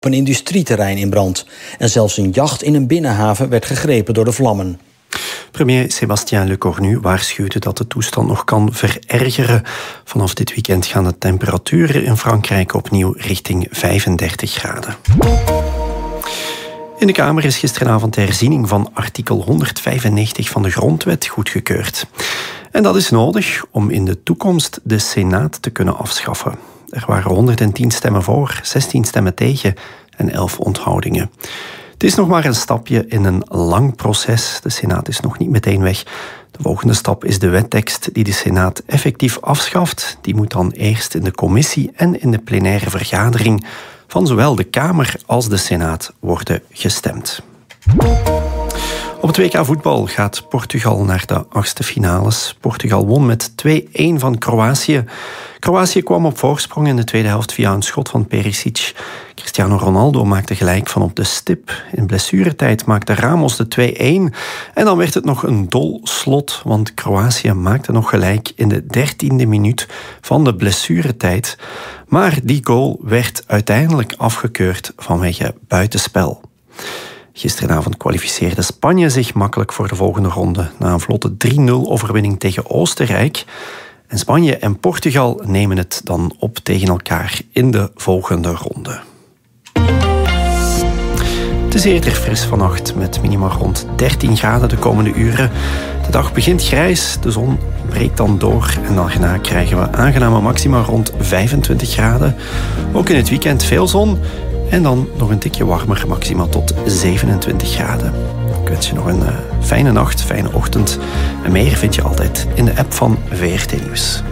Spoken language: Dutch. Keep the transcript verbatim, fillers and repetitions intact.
een industrieterrein in brand. En zelfs een jacht in een binnenhaven werd gegrepen door de vlammen. Premier Sébastien Lecornu waarschuwde dat de toestand nog kan verergeren. Vanaf dit weekend gaan de temperaturen in Frankrijk opnieuw richting vijfendertig graden. In de Kamer is gisteravond de herziening van artikel honderdvijfennegentig van de Grondwet goedgekeurd. En dat is nodig om in de toekomst de Senaat te kunnen afschaffen. Er waren honderdtien stemmen voor, zestien stemmen tegen en elf onthoudingen. Het is nog maar een stapje in een lang proces. De Senaat is nog niet meteen weg. De volgende stap is de wettekst die de Senaat effectief afschaft. Die moet dan eerst in de commissie en in de plenaire vergadering van zowel de Kamer als de Senaat worden gestemd. Op het W K voetbal gaat Portugal naar de achtste finales. Portugal won met twee-een van Kroatië. Kroatië kwam op voorsprong in de tweede helft via een schot van Perisic. Cristiano Ronaldo maakte gelijk van op de stip. In blessuretijd maakte Ramos de twee-een. En dan werd het nog een dol slot, want Kroatië maakte nog gelijk in de dertiende minuut van de blessuretijd. Maar die goal werd uiteindelijk afgekeurd vanwege buitenspel. Gisteravond kwalificeerde Spanje zich makkelijk voor de volgende ronde na een vlotte drie-nul overwinning tegen Oostenrijk. En Spanje en Portugal nemen het dan op tegen elkaar in de volgende ronde. Het is eerder fris vannacht met minima rond dertien graden de komende uren. De dag begint grijs, de zon breekt dan door en daarna krijgen we aangename maxima rond vijfentwintig graden. Ook in het weekend veel zon. En dan nog een tikje warmer, maximaal tot zevenentwintig graden. Ik wens je nog een uh, fijne nacht, fijne ochtend. En meer vind je altijd in de app van V R T Nieuws.